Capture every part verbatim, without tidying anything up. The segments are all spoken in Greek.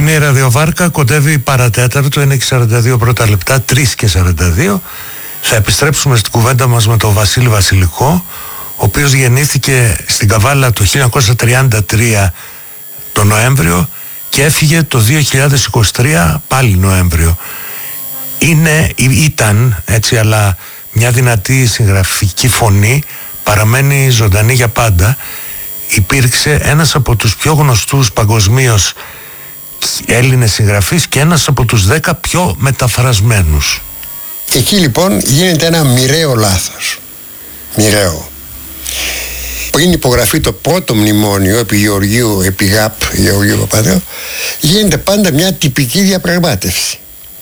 Είναι η ραδιοβάρκα, κοντεύει παρατέταρτο, είναι και σαράντα δύο πρώτα λεπτά, τρεις και σαράντα δύο. Θα επιστρέψουμε στην κουβέντα μας με τον Βασίλη Βασιλικό, ο οποίος γεννήθηκε στην Καβάλα το χίλια εννιακόσια τριάντα τρία το Νοέμβριο και έφυγε το δύο χιλιάδες είκοσι τρία πάλι Νοέμβριο. Είναι, ήταν έτσι, αλλά μια δυνατή συγγραφική φωνή, παραμένει ζωντανή για πάντα. Υπήρξε ένας από τους πιο γνωστούς παγκοσμίως Έλληνες συγγραφείς και ένας από τους δέκα πιο μεταφρασμένους. Εκεί λοιπόν γίνεται ένα μοιραίο λάθος. Μοιραίο. Πριν υπογραφεί το πρώτο μνημόνιο επί Γεωργίου, επί ΓΑΠ Γεωργίου Παπανδρέου, γίνεται πάντα μια τυπική διαπραγμάτευση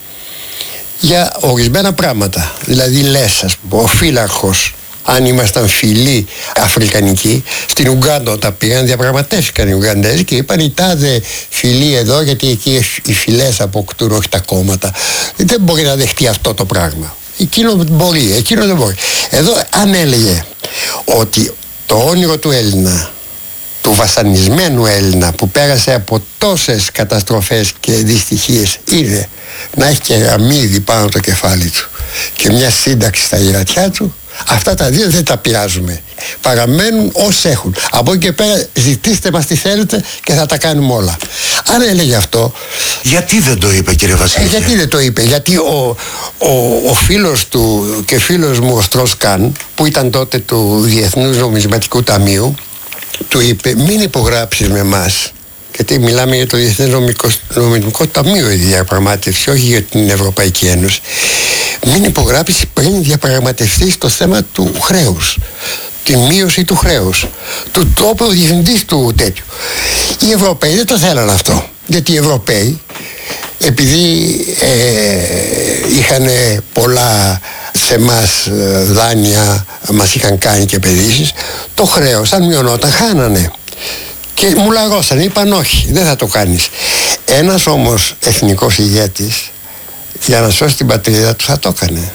για ορισμένα πράγματα. Δηλαδή λες, ας πούμε, ο φύλαρχος, αν ήμασταν φιλοί αφρικανικοί, στην Ουγκάντα όταν πήγαν διαπραγματεύτηκαν οι Ουγκαντέζοι και είπαν οι τάδε φιλοί εδώ, γιατί εκεί οι φυλές αποκτούν, όχι τα κόμματα. Δεν μπορεί να δεχτεί αυτό το πράγμα. Εκείνο μπορεί, εκείνο δεν μπορεί. Εδώ αν έλεγε ότι το όνειρο του Έλληνα, του βασανισμένου Έλληνα που πέρασε από τόσες καταστροφές και δυστυχίες, είναι να έχει και γραμμίδι πάνω το κεφάλι του και μια σύνταξη στα γυρατιά του, αυτά τα δύο δεν τα πειράζουμε. Παραμένουν ως έχουν. Από εκεί και πέρα ζητήστε μας τι θέλετε και θα τα κάνουμε όλα. Αν έλεγε αυτό... Γιατί δεν το είπε, κύριε Βασίλη? Ε, γιατί δεν το είπε? Γιατί ο, ο, ο φίλος του και φίλος μου ο Στρος Καν, που ήταν τότε του Διεθνούς Νομισματικού Ταμείου, του είπε μην υπογράψεις με εμάς, γιατί μιλάμε για το Διεθνές Νομισματικό Ταμείο η διαπραγμάτευση, όχι για την Ευρωπαϊκή Ένωση. Μην υπογράψεις πριν διαπραγματευτείς το θέμα του χρέους, τη μείωση του χρέους, του τρόπου ο διευθυντής του τέτοιου. Οι Ευρωπαίοι δεν το θέλαν αυτό, γιατί οι Ευρωπαίοι, επειδή ε, είχαν πολλά σε εμάς δάνεια, μας είχαν κάνει και επενδύσεις, το χρέος αν μειωνόταν χάνανε. Και μου λαγώσαν, είπαν όχι, δεν θα το κάνεις. Ένας όμως εθνικός ηγέτης, για να σώσει την πατρίδα του, θα το έκανε.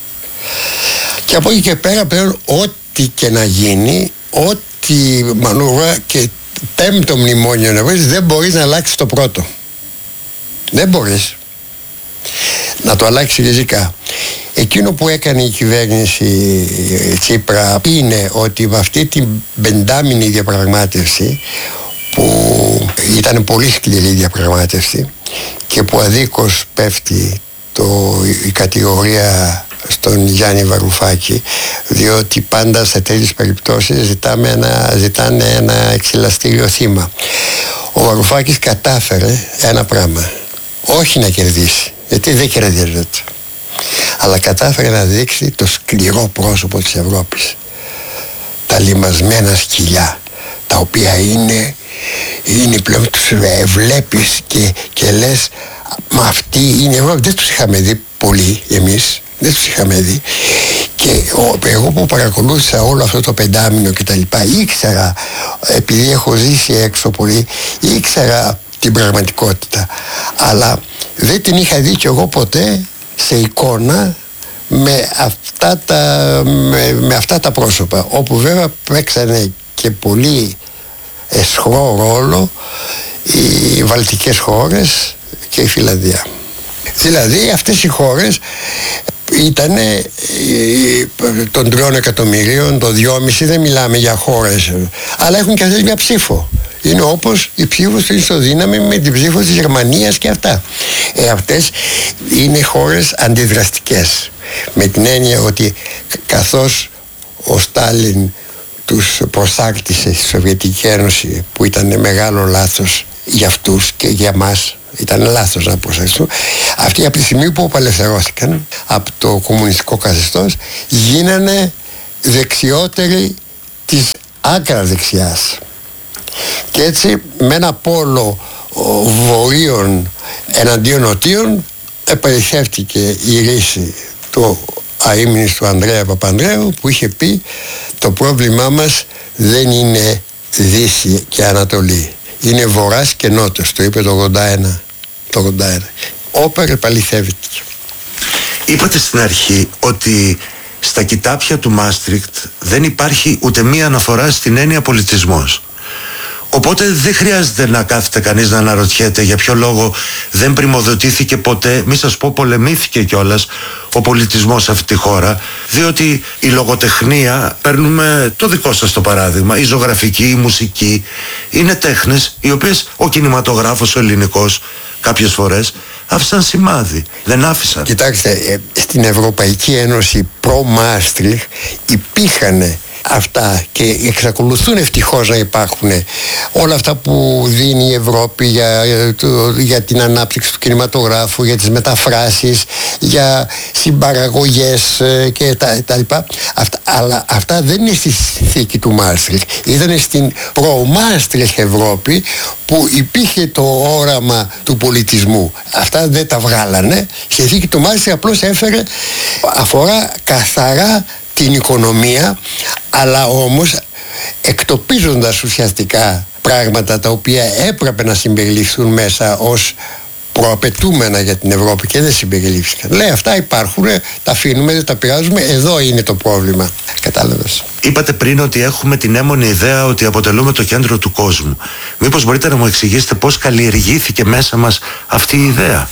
Και από εκεί και πέρα πλέον ό,τι και να γίνει, ό,τι μανούβρα και πέμπτο μνημόνιο να βρεις, δεν μπορείς να αλλάξεις το πρώτο. Δεν μπορείς να το αλλάξει ριζικά. Εκείνο που έκανε η κυβέρνηση Τσίπρα είναι ότι με αυτή την πεντάμινη διαπραγμάτευση, που ήταν πολύ σκληρή διαπραγμάτευση και που αδίκως πέφτει το, η κατηγορία στον Γιάννη Βαρουφάκη, διότι πάντα σε τέτοιες περιπτώσεις ζητάμε ένα, ζητάνε ένα εξελαστήριο θύμα. Ο Βαρουφάκης κατάφερε ένα πράγμα, όχι να κερδίσει, γιατί δεν κερδίζεται, αλλά κατάφερε να δείξει το σκληρό πρόσωπο της Ευρώπης, τα λιμασμένα σκυλιά, τα οποία είναι, είναι πλέον, τους βλέπεις και, και λες, μα αυτή είναι η Ευρώπη. Δεν τους είχαμε δει πολύ εμείς, δεν τους είχαμε δει, και ο, εγώ που παρακολούθησα όλο αυτό το πεντάμινο και τα λοιπά, ήξερα, επειδή έχω ζήσει έξω πολύ, ήξερα την πραγματικότητα, αλλά δεν την είχα δει κι εγώ ποτέ σε εικόνα με αυτά τα, με, με αυτά τα πρόσωπα, όπου βέβαια παίξανε και πολύ αισχρό ρόλο οι βαλτικές χώρες και η Φιλανδία. Δηλαδή αυτές οι χώρες ήταν των τριών εκατομμυρίων, των δυόμισι, δεν μιλάμε για χώρες, αλλά έχουν και αυτές μια ψήφο. Είναι όπως η ψήφος του ισοδύναμη με την ψήφο της Γερμανίας και αυτά. Ε, αυτές είναι χώρες αντιδραστικές, με την έννοια ότι καθώς ο Στάλιν τους προσάρτησε στη Σοβιετική Ένωση, που ήταν μεγάλο λάθος για αυτούς και για μας, ήταν λάθος να προσαρθούν, αυτοί από τη στιγμή που απελευθερώθηκαν από το κομμουνιστικό καθεστώς γίνανε δεξιότεροι της άκρα δεξιάς. Και έτσι με ένα πόλο βορείων εναντίον νοτίων επερισχεύτηκε η ρίση του αείμνης του Ανδρέα Παπανδρέου, που είχε πει το πρόβλημά μας δεν είναι Δύση και Ανατολή, είναι Βορράς και Νότος. Το είπε το ογδόντα ένα. Το ογδόντα ένα. Όπερ επαληθεύεται. Είπατε στην αρχή ότι στα κοιτάπια του Μάστρικτ δεν υπάρχει ούτε μία αναφορά στην έννοια πολιτισμός. Οπότε δεν χρειάζεται να κάθεται κανείς να αναρωτιέται για ποιο λόγο δεν πρημοδοτήθηκε ποτέ, μη σας πω πολεμήθηκε κιόλας, ο πολιτισμός σε αυτή τη χώρα, διότι η λογοτεχνία, παίρνουμε το δικό σας το παράδειγμα, η ζωγραφική, η μουσική, είναι τέχνες οι οποίες ο κινηματογράφος ο ελληνικός κάποιες φορές άφησαν σημάδι, δεν άφησαν. Κοιτάξτε, στην Ευρωπαϊκή Ένωση προ-Μάστριχ υπήρχαν αυτά και εξακολουθούν ευτυχώς να υπάρχουν όλα αυτά που δίνει η Ευρώπη για, για την ανάπτυξη του κινηματογράφου, για τις μεταφράσεις, για συμπαραγωγές και τα, τα λοιπά. Αυτά, αλλά αυτά δεν είναι στη θήκη του Μάστριχ. Ήταν στην προ-Μάστριχ Ευρώπη που υπήρχε το όραμα του πολιτισμού. Αυτά δεν τα βγάλανε. Στη θήκη του Μάστριχ απλώς έφερε, αφορά καθαρά την οικονομία, αλλά όμως εκτοπίζοντας ουσιαστικά πράγματα τα οποία έπρεπε να συμπεριληφθούν μέσα ως προαπαιτούμενα για την Ευρώπη και δεν συμπεριλήφθηκαν. Λέει, αυτά υπάρχουν, τα αφήνουμε, δεν τα πειράζουμε, εδώ είναι το πρόβλημα. Κατάλαβες. Είπατε πριν ότι έχουμε την έμμονη ιδέα ότι αποτελούμε το κέντρο του κόσμου. Μήπως μπορείτε να μου εξηγήσετε πώς καλλιεργήθηκε μέσα μας αυτή η ιδέα?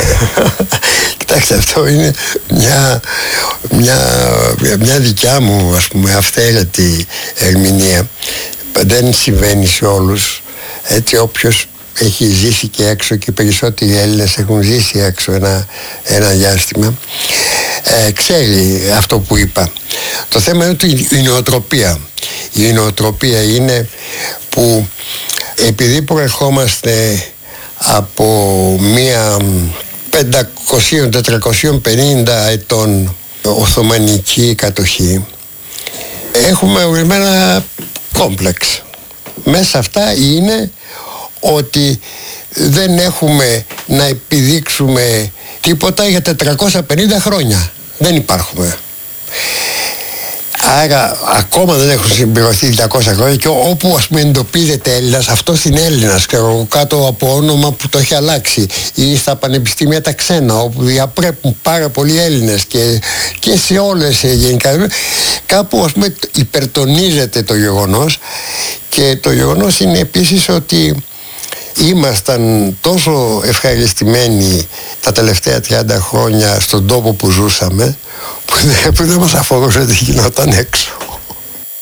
Κοιτάξτε, αυτό είναι μια, μια, μια δικιά μου, ας πούμε, αυθαίρετη ερμηνεία. Δεν συμβαίνει σε όλους. Έτσι, όποιος έχει ζήσει και έξω, και περισσότεροι Έλληνες έχουν ζήσει έξω ένα, ένα διάστημα, ε, ξέρει αυτό που είπα. Το θέμα είναι η νοοτροπία. Η νοοτροπία είναι που επειδή προερχόμαστε από μία πεντακόσια με τετρακόσια πενήντα ετών Οθωμανική κατοχή, έχουμε ορισμένα κόμπλεξ. Μέσα αυτά είναι ότι δεν έχουμε να επιδείξουμε τίποτα για τετρακόσια πενήντα χρόνια. Δεν υπάρχουμε. Άρα ακόμα δεν έχουν συμπληρωθεί διακόσια χρόνια και όπου, ας πούμε, εντοπίζεται Έλληνας, αυτός είναι Έλληνας, κάτω από όνομα που το έχει αλλάξει, ή στα πανεπιστήμια τα ξένα όπου διαπρέπουν πάρα πολλοί Έλληνες και, και σε όλες γενικά, κάπου, ας πούμε, υπερτονίζεται το γεγονός. Και το γεγονός είναι επίσης ότι ήμασταν τόσο ευχαριστημένοι τα τελευταία τριάντα χρόνια στον τόπο που ζούσαμε, που δεν, που δεν μας αφορούσε τι γινόταν έξω.